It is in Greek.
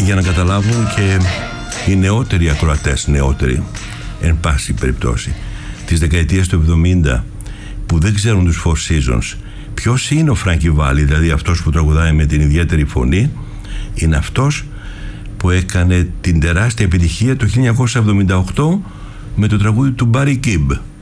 για να καταλάβουν και οι νεότεροι ακροατές, νεότεροι εν πάση περιπτώσει της δεκαετίας του 70, που δεν ξέρουν τους Four Seasons, ποιος είναι ο Φράνκι Βάλι, δηλαδή αυτός που τραγουδάει με την ιδιαίτερη φωνή. Είναι αυτός που έκανε την τεράστια επιτυχία το 1978 με το τραγούδι του Barry Gibb.